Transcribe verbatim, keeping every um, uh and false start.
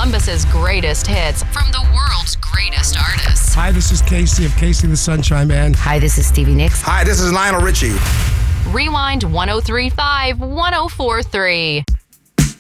Columbus's greatest hits from the world's greatest artists. Hi, this is Casey of Casey the Sunshine Man. Hi, this is Stevie Nicks. Hi, this is Lionel Richie. Rewind one oh three point five, one oh four point three.